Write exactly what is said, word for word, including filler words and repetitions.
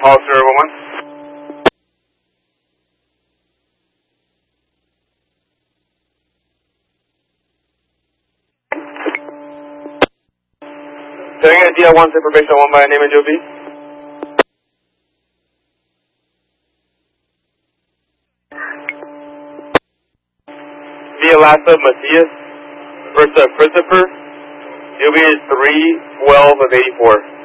Officer one one. So I got a D L one information one by name and Joe B. Via Lassa Matias versus Christopher. You'll be three twelve of eighty-four.